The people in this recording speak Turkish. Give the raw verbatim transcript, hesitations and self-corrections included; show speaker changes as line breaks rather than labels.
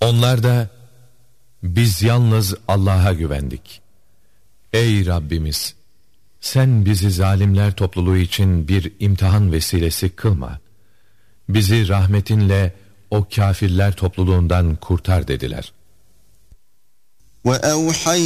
Onlar da biz yalnız Allah'a güvendik. Ey Rabbimiz, sen bizi zalimler topluluğu için bir imtihan vesilesi kılma. Bizi rahmetinle o kâfirler topluluğundan kurtar dediler.